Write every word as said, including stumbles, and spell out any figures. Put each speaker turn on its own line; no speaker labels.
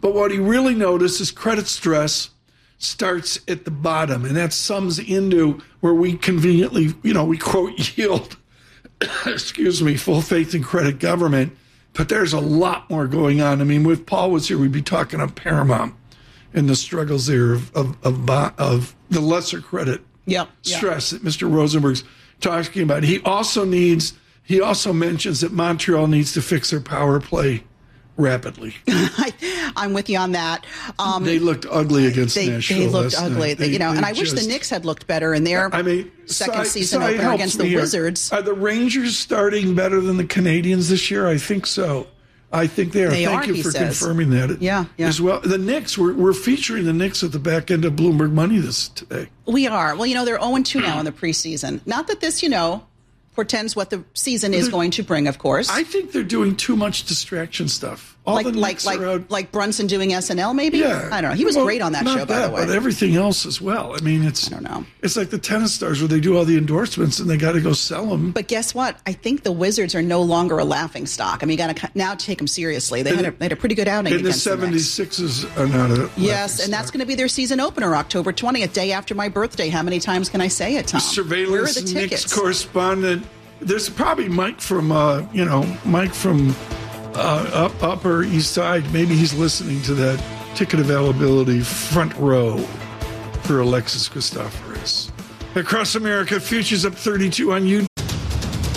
But what he really noticed is credit stress starts at the bottom, and that sums into where we conveniently, you know, we quote yield, excuse me, full faith in credit government. But there's a lot more going on. I mean, if Paul was here, we'd be talking on Paramount and the struggles there of of of, of the lesser credit
yep,
stress
yep.
that Mister Rosenberg's talking about. He also needs. He also mentions that Montreal needs to fix their power play rapidly.
I, I'm with you on that. Um,
they looked ugly against
they,
Nashville.
They looked
last
ugly,
night.
they, you know.
They,
and
they
I wish
just,
the Knicks had looked better in their
I mean,
second
Cy,
season
Cy
opener against the
here.
Wizards.
Are the Rangers starting better than the Canadians this year? I think so. I think they are.
They
Thank
are,
you
he
for
says.
confirming that.
Yeah, yeah.
As well, the Knicks. We're we're featuring the Knicks at the back end of Bloomberg Money this today.
We are. Well, you know, they're oh and two now in the preseason. Not that this, you know, portends what the season is going to bring, of course.
I think they're doing too much distraction stuff. All
like
the
like
Knicks
like
are out,
like Brunson doing S N L, maybe.
Yeah,
I don't know. He was
well,
great on that
not
show, by
that,
the way.
But everything else as well. I mean, it's
I don't know.
It's like the tennis stars where they do all the endorsements and they got to go sell them.
But guess what? I think the Wizards are no longer a laughing stock. I mean, you got to now take them seriously. They had a, they had a pretty good outing
and
against
the
the Knicks.
seventy-sixers are not a
Yes, and that's going to be their season opener, October twentieth, day after my birthday. How many times can I say it, Tom?
Surveillance
Where are the
Knicks
tickets?
correspondent. There's probably Mike from, uh, you know, Mike from uh, up, Upper East Side. Maybe he's listening to that ticket availability front row for Alexis Christoforous. Across America, futures up thirty-two on you.